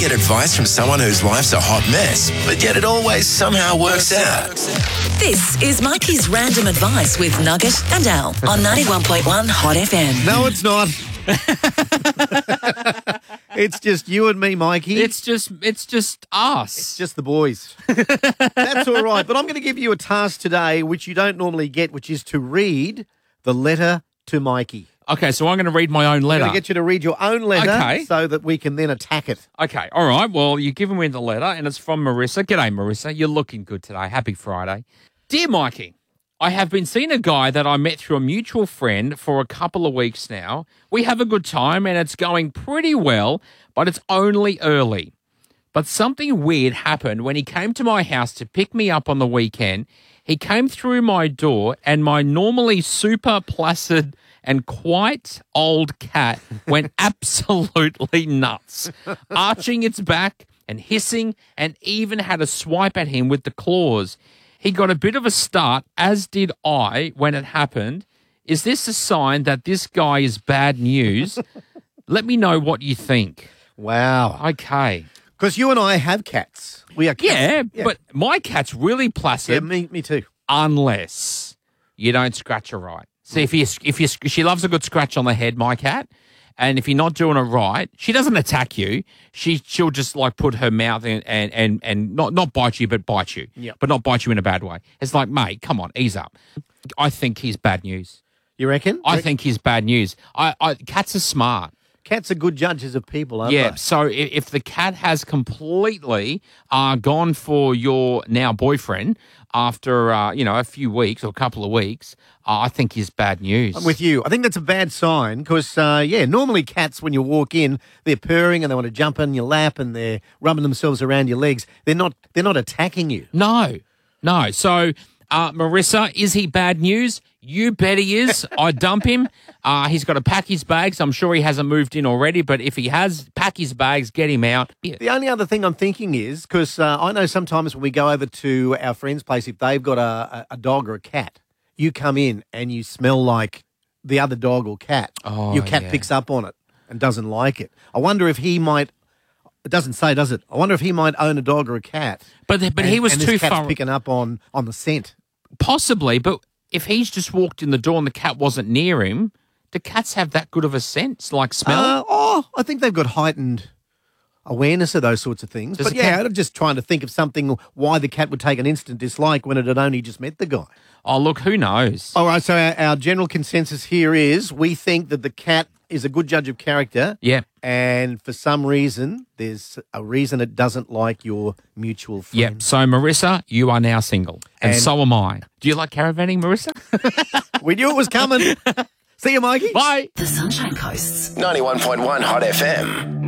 get advice from someone whose life's a hot mess, but yet it always somehow works out. This is Mikey's Random Advice with Nugget and Al on 91.1 Hot FM. No, it's not. It's just you and me, Mikey. It's just us. It's just the boys. That's all right. But I'm going to give you a task today which you don't normally get, which is to read the letter to Mikey. Okay, so I'm going to read my own letter. I'm going to get you to read your own letter Okay. so that we can then attack it. Okay, all right. Well, you've given me the letter, and it's from Marissa. G'day, Marissa. You're looking good today. Happy Friday. Dear Mikey, I have been seeing a guy that I met through a mutual friend for a couple of weeks now. We have a good time, and it's going pretty well, but it's only early. But something weird happened when he came to my house to pick me up on the weekend. He came through my door, and my normally super placid and quite old cat went absolutely nuts, arching its back and hissing, and even had a swipe at him with the claws. He got a bit of a start, as did I, when it happened. Is this a sign that this guy is bad news? Let me know what you think. Wow. Okay. Because you and I have cats. We are cats. Yeah, but my cat's really placid. Yeah, me too. Unless you don't scratch her right. See, she loves a good scratch on the head, my cat, and if you're not doing it right, she doesn't attack you. She'll just like put her mouth in and not bite you, but bite you. Yep. But not bite you in a bad way. It's like, mate, come on, ease up. I think he's bad news. You reckon? I think he's bad news. Cats are smart. Cats are good judges of people, aren't Yeah, they? so if the cat has completely gone for your now boyfriend after, a few weeks or a couple of weeks, I think is bad news. I'm with you. I think that's a bad sign because, normally cats, when you walk in, they're purring and they want to jump in your lap and they're rubbing themselves around your legs. They're not attacking you. No. So, Marissa, is he bad news? You bet he is. I dump him. He's got to pack his bags. I'm sure he hasn't moved in already, but if he has, pack his bags, get him out. Yeah. The only other thing I'm thinking is, because I know sometimes when we go over to our friend's place, if they've got a dog or a cat, you come in and you smell like the other dog or cat. Oh, your cat yeah. picks up on it and doesn't like it. I wonder if he might... It doesn't say, does it? I wonder if he might own a dog or a cat. But he was and too this cat's far... picking up on the scent. Possibly, but if he's just walked in the door and the cat wasn't near him, do cats have that good of a sense, like smell? I think they've got heightened awareness of those sorts of things. Does But the cat- I'm just trying to think of something why the cat would take an instant dislike when it had only just met the guy. Oh, look, who knows? All right, so our general consensus here is we think that the cat is a good judge of character. Yeah. And for some reason, there's a reason it doesn't like your mutual friend. Yep. So, Marissa, you are now single. And so am I. Do you like caravanning, Marissa? We knew it was coming. See you, Mikey. Bye. The Sunshine Coast's 91.1 Hot FM.